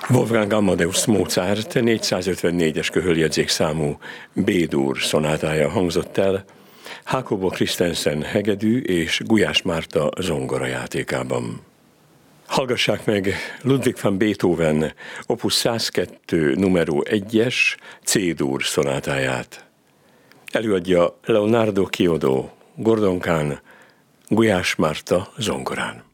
Wolfgang Amadeus Mozart 454-es köhöljegyzékszámú B-dur szonátája hangzott el Jacobo Christensen hegedű és Gulyás Márta zongora játékában. Hallgassák meg Ludwig van Beethoven opus 102 numero 1-es C-dur szonátáját. Előadja Leonardo Chiodo, Gordon Kahn, Gulyás Márta zongorán.